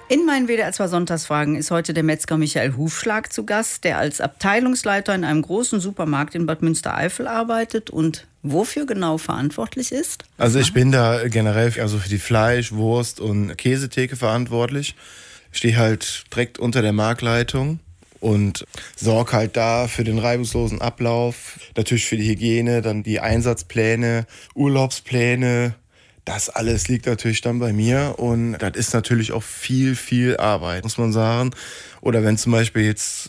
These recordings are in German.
In meinen WDR 2 Sonntagsfragen ist heute der Metzger Michael Hufschlag zu Gast, der als Abteilungsleiter in einem großen Supermarkt in Bad Münstereifel arbeitet und wofür genau verantwortlich ist? Also ich bin da generell also für die Fleisch-, Wurst- und Käsetheke verantwortlich. Ich stehe halt direkt unter der Marktleitung und sorge halt da für den reibungslosen Ablauf, natürlich für die Hygiene, dann die Einsatzpläne, Urlaubspläne. Das alles liegt natürlich dann bei mir und das ist natürlich auch viel Arbeit, muss man sagen. Oder wenn zum Beispiel jetzt,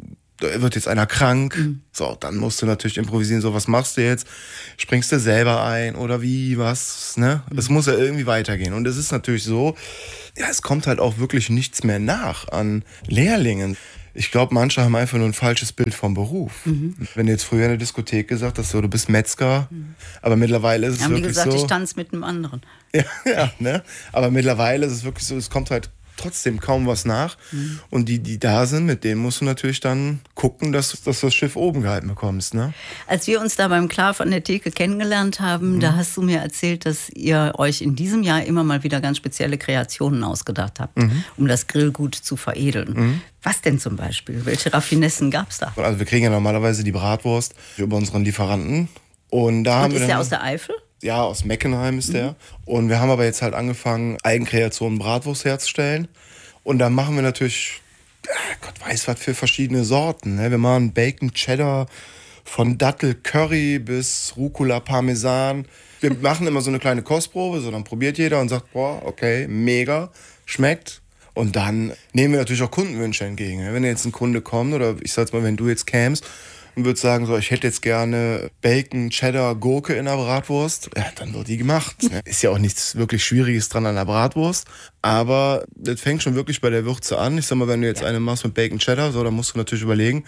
da wird jetzt einer krank, so, dann musst du natürlich improvisieren, so, was machst du jetzt? Springst du selber ein oder wie, was, ne? Das muss ja irgendwie weitergehen. Und es ist natürlich so, ja, es kommt halt auch wirklich nichts mehr nach an Lehrlingen. Ich glaube, manche haben einfach nur ein falsches Bild vom Beruf. Wenn du jetzt früher in der Diskothek gesagt hast, so, du bist Metzger, aber mittlerweile ist es haben wirklich so... Haben die gesagt, ich tanze mit einem anderen. Ja, ne? Aber mittlerweile ist es wirklich so, es kommt halt trotzdem kaum was nach. Und die da sind, mit denen musst du natürlich dann gucken, dass du das Schiff oben gehalten bekommst. Ne? Als wir uns da beim Klav an der Theke kennengelernt haben, da hast du mir erzählt, dass ihr euch in diesem Jahr immer mal wieder ganz spezielle Kreationen ausgedacht habt, um das Grillgut zu veredeln. Was denn zum Beispiel? Welche Raffinessen gab es da? Also wir kriegen ja normalerweise die Bratwurst über unseren Lieferanten. Und da haben wir ist dann, der aus der Eifel? Ja, aus Meckenheim ist der. Und wir haben aber jetzt halt angefangen, Eigenkreationen Bratwurst herzustellen. Und da machen wir natürlich, Gott weiß was für verschiedene Sorten. Ne? Wir machen Bacon Cheddar, von Dattel Curry bis Rucola Parmesan. Wir machen immer so eine kleine Kostprobe, so dann probiert jeder und sagt, boah, okay, mega, schmeckt. Und dann nehmen wir natürlich auch Kundenwünsche entgegen. Wenn jetzt ein Kunde kommt oder ich sag's mal, wenn du jetzt kämst, und würde sagen, so, ich hätte jetzt gerne Bacon, Cheddar, Gurke in der Bratwurst, ja, dann wird die gemacht. Ne? Ist ja auch nichts wirklich Schwieriges dran an der Bratwurst, aber das fängt schon wirklich bei der Würze an. Ich sag mal, wenn du jetzt eine machst mit Bacon, Cheddar, so, dann musst du natürlich überlegen,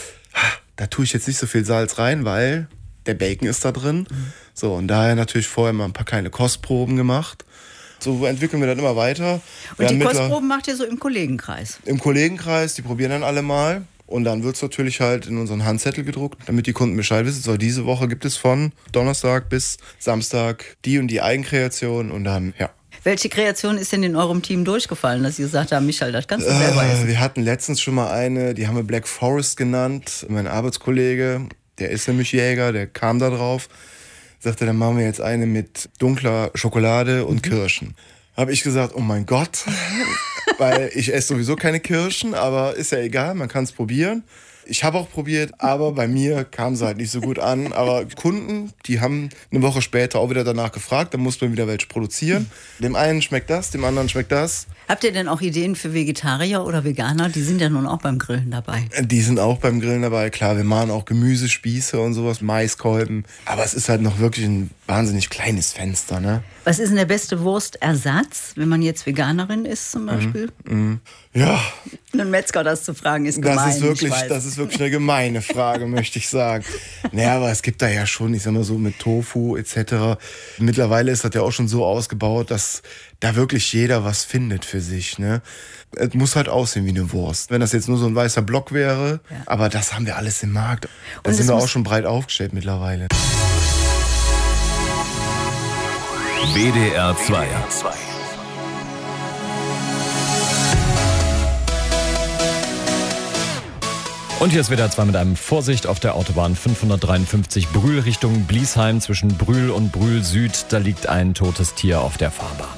da tue ich jetzt nicht so viel Salz rein, weil der Bacon ist da drin. So, und daher natürlich vorher mal ein paar kleine Kostproben gemacht. So entwickeln wir dann immer weiter. Und die Kostproben macht ihr so im Kollegenkreis? Im Kollegenkreis, die probieren dann alle mal. Und dann wird es natürlich halt in unseren Handzettel gedruckt, damit die Kunden Bescheid wissen. So, diese Woche gibt es von Donnerstag bis Samstag die und die Eigenkreation und dann, ja. Welche Kreation ist denn in eurem Team durchgefallen, dass ihr gesagt habt, Michael, das kannst du selber essen? Wir hatten letztens schon mal eine, die haben wir Black Forest genannt. Mein Arbeitskollege, der ist nämlich Jäger, der kam da drauf. Sagte, dann machen wir jetzt eine mit dunkler Schokolade und Kirschen. Habe ich gesagt, oh mein Gott, weil ich esse sowieso keine Kirschen, aber ist ja egal, man kann es probieren. Ich habe auch probiert, aber bei mir kam es halt nicht so gut an. Aber Kunden, die haben eine Woche später auch wieder danach gefragt, dann muss man wieder welche produzieren. Dem einen schmeckt das, dem anderen schmeckt das. Habt ihr denn auch Ideen für Vegetarier oder Veganer? Die sind ja nun auch beim Grillen dabei. Die sind auch beim Grillen dabei, klar. Wir machen auch Gemüsespieße und sowas, Maiskolben. Aber es ist halt noch wirklich ein wahnsinnig kleines Fenster, ne? Was ist denn der beste Wurstersatz, wenn man jetzt Veganerin ist zum Beispiel? Ja. Einen Metzger das zu fragen ist gemein. Das ist wirklich eine gemeine Frage, möchte ich sagen. Naja, aber es gibt da ja schon, ich sag mal so mit Tofu etc. Mittlerweile ist das ja auch schon so ausgebaut, dass da wirklich jeder was findet für sich. Ne? Es muss halt aussehen wie eine Wurst. Wenn das jetzt nur so ein weißer Block wäre, aber das haben wir alles im Markt. Da sind wir auch schon breit aufgestellt mittlerweile. WDR 2. Und hier ist WDR 2 mit einem Vorsicht auf der Autobahn 553 Brühl Richtung Bliesheim. Zwischen Brühl und Brühl Süd, da liegt ein totes Tier auf der Fahrbahn.